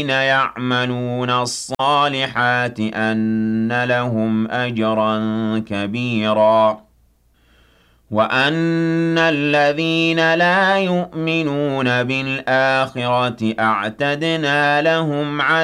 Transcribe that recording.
يعملون الصالحات أن لهم أجرا كبيرا وأن الذين لا يؤمنون بالآخرة أعتدنا لهم